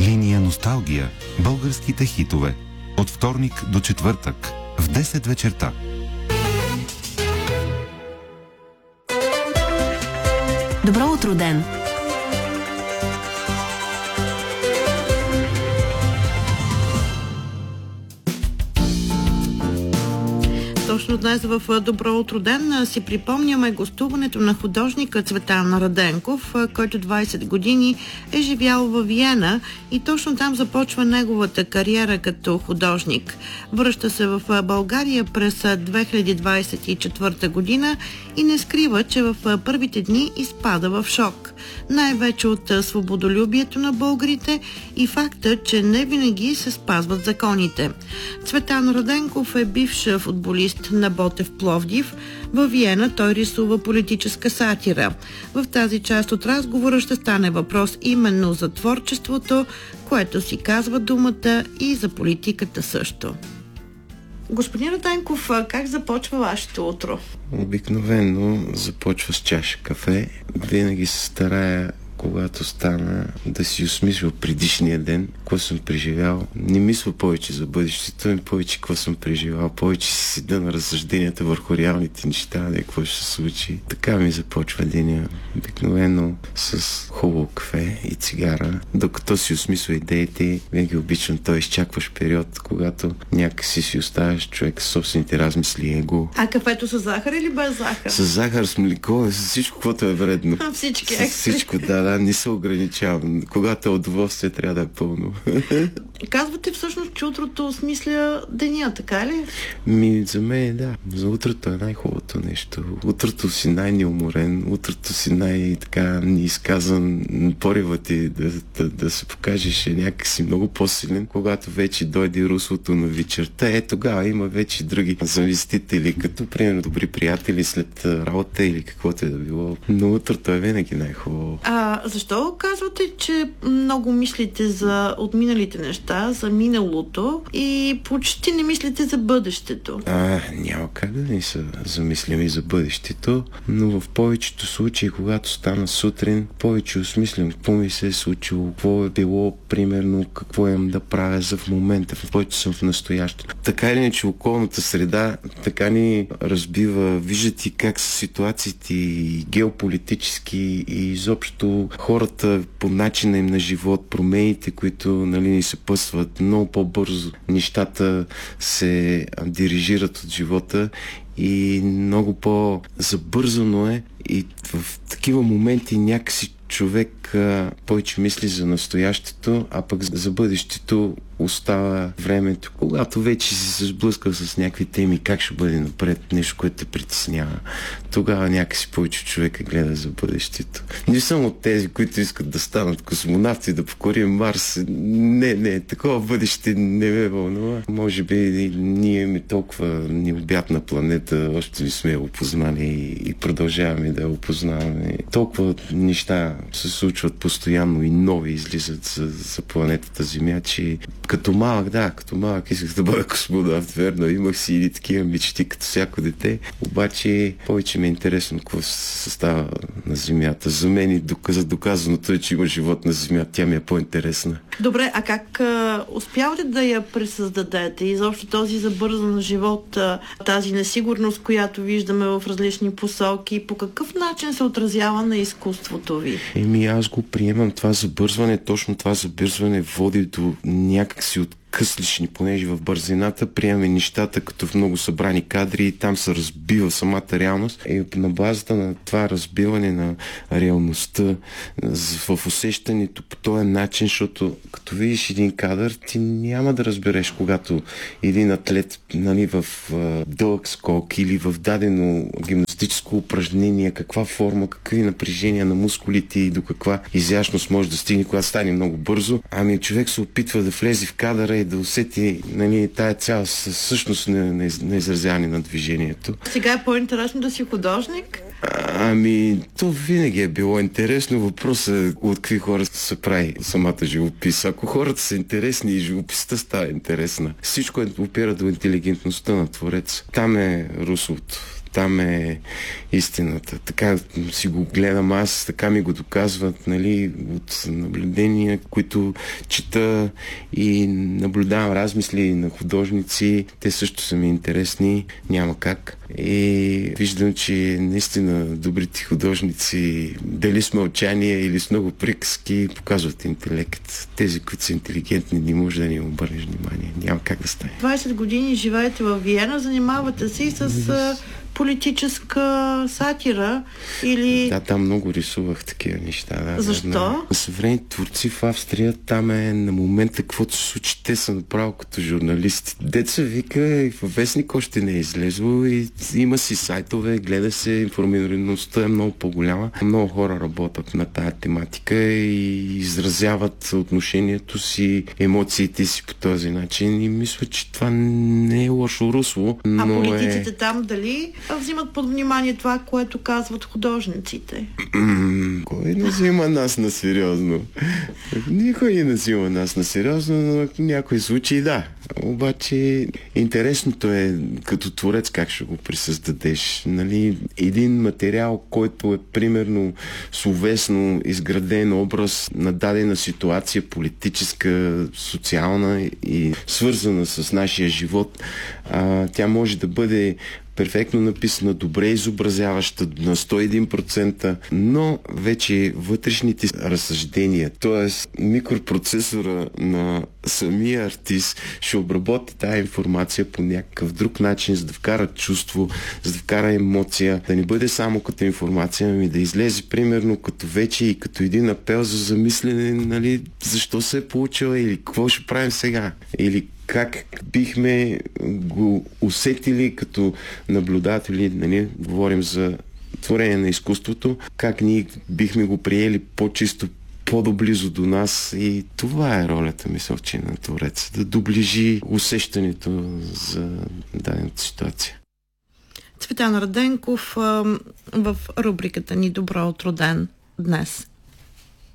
Линия носталгия. Българските хитове. От вторник до четвъртък в 10 вечерта. Добро утро, ден! Точно днес в Добро утро ден си припомняме гостуването на художника Цветан Раденков, който 20 години е живял във Виена и точно там започва неговата кариера като художник. Връща се в България през 2024 година и не скрива, че в първите дни изпада в шок. Най-вече от свободолюбието на българите и факта, че не винаги се спазват законите. Цветан Раденков е бивш футболист на Ботев Пловдив. Във Виена той рисува политическа сатира. В тази част от разговора ще стане въпрос именно за творчеството, което си казва думата, и за политиката също. Господин Раденков, как започва вашето утро? Обикновено започва с чаша кафе. Винаги се старая, когато стана, да си осмисля предишния ден, какво съм преживял. Не мисля повече за бъдещето, и повече какво съм преживял. Повече си седа на разсъжденията върху реалните неща, не какво ще се случи. Така ми започва деня. Обикновено с хубаво кафе и цигара. Докато си осмисля идеите, винаги обичам този изчакваш период, когато някакси си оставяш човек с собствените размисли и его. А кафето с захар или без захар? С захар, с млеко, с всичко, което е вредно. Всички с всичко, да, не се ограничавам. Когато е удоволствие, трябва да е пълно. Казвате всъщност, че утрото осмисля деня, така ли? За мен да. За утрото е най-хубавото нещо. Утрото си най-неуморен, утрото си най-така неизказан. Порива ти да се покажеш някакси много по-силен, когато вече дойде руслото на вечерта. Тогава има вече други заместители, като примерно добри приятели след работа или каквото е да било. Но утрото е винаги най-хубаво. Защо казвате, че много мислите за отминалите неща, за миналото и почти не мислите за бъдещето? Няма как да не се замислям и за бъдещето, но в повечето случаи, когато стана сутрин, повече осмислям какво ми се е случило, какво е било, примерно, какво имам да правя за в момента, в който съм в настоящето. Така или иначе, околната среда така ни разбива, виждате как са ситуациите и геополитически и изобщо хората по начина им на живот, промените, които ни съпътстват много по-бързо. Нещата се дирижират от живота и много по-забързано е, и в такива моменти някакси човек повече мисли за настоящето, а пък за бъдещето остава времето, когато вече си се сблъскал с някакви теми, как ще бъде напред, нещо, което те притеснява. Тогава някакси повече човека гледа за бъдещето. Не съм от тези, които искат да станат космонавти, да покорим Марс. Не, такова бъдеще не ме вълнува. Може би ние ми толкова необятна планета, още не сме я опознали и продължаваме да я опознаваме. Толкова неща се случват постоянно и нови излизат за планетата Земя, че като малък исках да бъда космонавт, верно, имах си и такива мечти като всяко дете, обаче повече ми е интересно какво се става на Земята. За мен и доказаното е, че има живот на Земята, тя ми е по-интересна. Добре, а как успявате да я пресъздадете? Изобщо този забързан живот, тази несигурност, която виждаме в различни посоки, по какъв начин се отразява на изкуството ви? Аз го приемам това забързване, точно това забързване води до някакси от къслични, понеже в бързината приемаме нещата като в много събрани кадри и там се разбива самата реалност. И на базата на това разбиване на реалността в усещането по този начин, защото като видиш един кадър, ти няма да разбереш, когато един атлет в дълъг скок или в дадено гимнастическо упражнение, каква форма, какви напрежения на мускулите и до каква изящност може да стигне, когато стане много бързо. Човек се опитва да влезе в кадъра и да усети тая цяла същност на изразяване на движението. Сега е по-интересно да си художник? То винаги е било интересно. Въпросът е от какви хора се прави самата живопис. Ако хората са интересни и живописта става интересна, всичко опира до интелигентността на твореца. Там е руслото. там е истината. Така си го гледам аз, така ми го доказват, нали, от наблюдения, които чета и наблюдавам размисли на художници. Те също са ми интересни, няма как. И виждам, че наистина добрите художници, дали с мълчание или с много приказки, показват интелект. Тези, които са интелигентни, не може да ни обърнеш внимание. Няма как да стане. 20 години живеете в Виена, занимавате се и с политическа сатира или... Да, там много рисувах такива неща. Да, защо? Съвременни творци в Австрия, там е на момента каквото се случи, те са направо като журналисти. Деца вика, и във вестник още не е излезло и има си сайтове, гледа се, информираността е много по-голяма. Много хора работят на тая тематика и изразяват отношението си, емоциите си по този начин и мисля, че това не е лошо русло, но а политиците там дали взимат под внимание това, което казват художниците? Кой не взима нас на сериозно? Никой не взима нас на сериозно, но в някои случаи да. Обаче интересното е като творец как ще го присъздадеш. Нали, един материал, който е примерно словесно изграден образ на дадена ситуация, политическа, социална и свързана с нашия живот, тя може да бъде перфектно написана, добре изобразяваща на 101%, но вече вътрешните разсъждения, т.е. микропроцесора на самия артист ще обработи тази информация по някакъв друг начин, за да вкара чувство, за да вкара емоция, да не бъде само като информация, ами да излезе примерно като вече и като един апел за замислене, нали, защо се е получила или какво ще правим сега, или как бихме го усетили като наблюдатели, нали, говорим за творение на изкуството, как ние бихме го приели по-чисто, по-доблизо до нас и това е ролята, мисля, че на твореца, да доближи усещането за дадената ситуация. Цветан Раденков в рубриката ни Добро утро ден днес.